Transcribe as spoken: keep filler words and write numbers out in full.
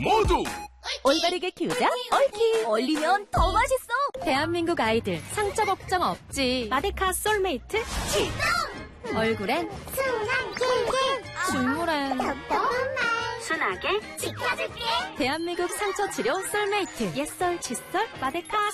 모두 올바르게 키우자 옳키. 얼리면 더 맛있어. 대한민국 아이들 상처 걱정 없지. 마데카 솔메이트 출동. 얼굴엔 순한 꿀꿀, 줄무엔 톡톡한 말 순하게 지켜줄게. 대한민국 상처 치료 솔메이트. 옛설 칫솔 마데카